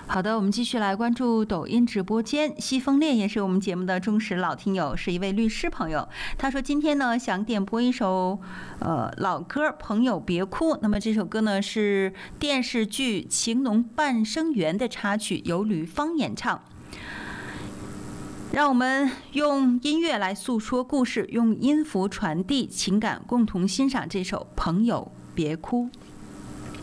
好的，我们继续来关注抖音直播间。西风烈也是我们节目的忠实老听友，是一位律师朋友。他说今天呢想点播一首老歌《朋友别哭》。那么这首歌呢是电视剧《情浓半生缘》的插曲，由吕方演唱。让我们用音乐来诉说故事，用音符传递情感，共同欣赏这首《朋友别哭》。